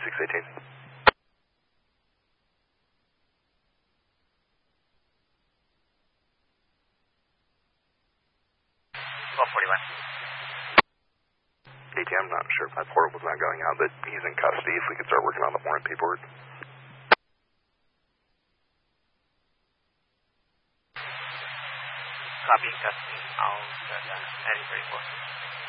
618. 1241. DT, I'm not sure if my port was not going out, but he's in custody. If we could start working on the warrant paperwork. Copy, custody. I'll send that. Any 34.